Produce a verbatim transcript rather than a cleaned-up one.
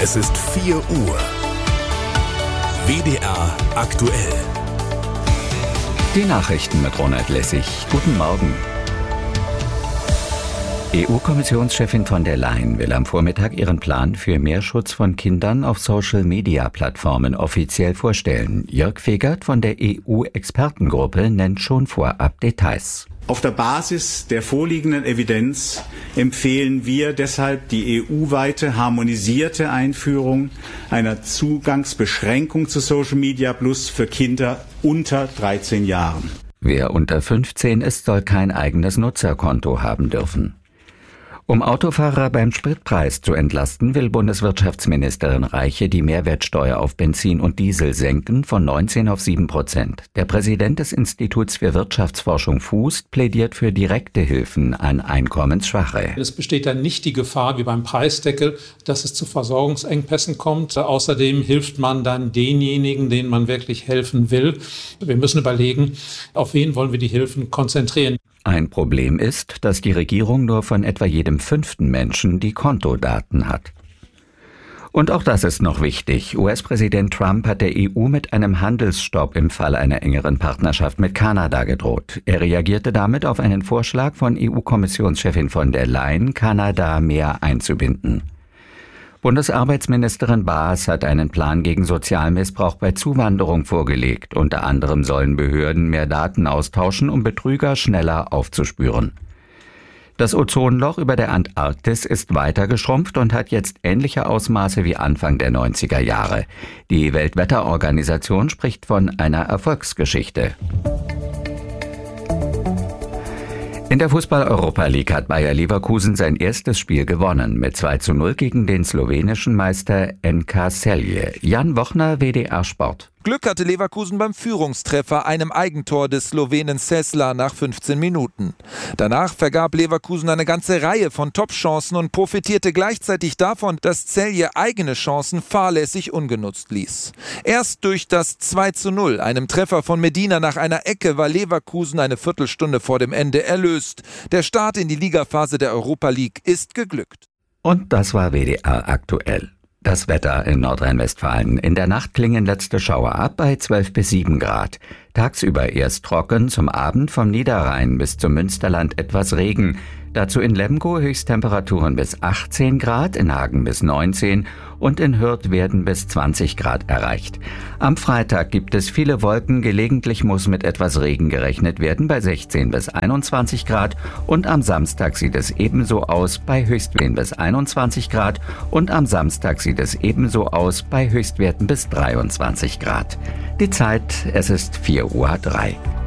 Es ist vier Uhr. W D R aktuell. Die Nachrichten mit Ronald Lessig. Guten Morgen. E U-Kommissionschefin von der Leyen will am Vormittag ihren Plan für mehr Schutz von Kindern auf Social-Media-Plattformen offiziell vorstellen. Jörg Fegert von der E U-Expertengruppe nennt schon vorab Details. Auf der Basis der vorliegenden Evidenz empfehlen wir deshalb die E U-weite harmonisierte Einführung einer Zugangsbeschränkung zu Social Media Plus für Kinder unter dreizehn Jahren. Wer unter fünfzehn ist, soll kein eigenes Nutzerkonto haben dürfen. Um Autofahrer beim Spritpreis zu entlasten, will Bundeswirtschaftsministerin Reiche die Mehrwertsteuer auf Benzin und Diesel senken von neunzehn auf sieben Prozent. Der Präsident des Instituts für Wirtschaftsforschung Fußt plädiert für direkte Hilfen an Einkommensschwache. Es besteht dann nicht die Gefahr wie beim Preisdeckel, dass es zu Versorgungsengpässen kommt. Außerdem hilft man dann denjenigen, denen man wirklich helfen will. Wir müssen überlegen, auf wen wollen wir die Hilfen konzentrieren. Ein Problem ist, dass die Regierung nur von etwa jedem fünften Menschen die Kontodaten hat. Und auch das ist noch wichtig. U S-Präsident Trump hat der E U mit einem Handelsstopp im Fall einer engeren Partnerschaft mit Kanada gedroht. Er reagierte damit auf einen Vorschlag von E U-Kommissionschefin von der Leyen, Kanada mehr einzubinden. Bundesarbeitsministerin Baas hat einen Plan gegen Sozialmissbrauch bei Zuwanderung vorgelegt. Unter anderem sollen Behörden mehr Daten austauschen, um Betrüger schneller aufzuspüren. Das Ozonloch über der Antarktis ist weiter geschrumpft und hat jetzt ähnliche Ausmaße wie Anfang der neunziger Jahre. Die Weltwetterorganisation spricht von einer Erfolgsgeschichte. In der Fußball-Europa League hat Bayer Leverkusen sein erstes Spiel gewonnen, mit zwei zu null gegen den slowenischen Meister N K Celje. Jan Wochner, W D R Sport. Glück hatte Leverkusen beim Führungstreffer, einem Eigentor des Slowenen Sesla nach fünfzehn Minuten. Danach vergab Leverkusen eine ganze Reihe von Top-Chancen und profitierte gleichzeitig davon, dass Celje eigene Chancen fahrlässig ungenutzt ließ. Erst durch das zwei zu null, einem Treffer von Medina nach einer Ecke, war Leverkusen eine Viertelstunde vor dem Ende erlöst. Der Start in die Ligaphase der Europa League ist geglückt. Und das war W D R aktuell. Das Wetter in Nordrhein-Westfalen. In der Nacht klingen letzte Schauer ab bei zwölf bis sieben Grad. Tagsüber erst trocken, zum Abend vom Niederrhein bis zum Münsterland etwas Regen. Dazu in Lemgo Höchsttemperaturen bis achtzehn Grad, in Hagen bis neunzehn und in Hürth werden bis zwanzig Grad erreicht. Am Freitag gibt es viele Wolken, gelegentlich muss mit etwas Regen gerechnet werden bei sechzehn bis einundzwanzig Grad und am Samstag sieht es ebenso aus bei Höchstwerten bis einundzwanzig Grad und am Samstag sieht es ebenso aus bei Höchstwerten bis dreiundzwanzig Grad. Die Zeit, es ist vier Uhr drei.